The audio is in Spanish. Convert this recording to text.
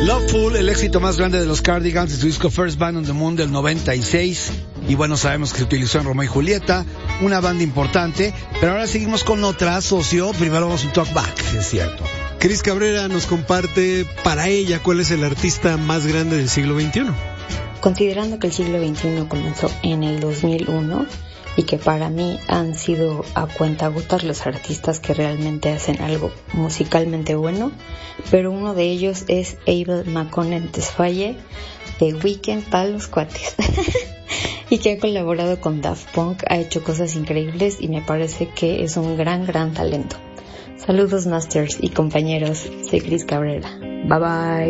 Loveful, el éxito más grande de los Cardigans de su disco First Band on the Moon del 96. Y bueno, sabemos que se utilizó en Romeo y Julieta, una banda importante. Pero ahora seguimos con otra, socio. Primero vamos a un talk back, es cierto. Cris Cabrera nos comparte para ella cuál es el artista más grande del siglo XXI. Considerando que el siglo XXI comenzó en el 2001 y que para mí han sido a cuentagotas los artistas que realmente hacen algo musicalmente bueno, pero uno de ellos es Abel Maconnen Tesfaye de Weeknd para los cuates y que ha colaborado con Daft Punk, ha hecho cosas increíbles y me parece que es un gran talento. Saludos Masters y compañeros, soy Cris Cabrera. Bye bye.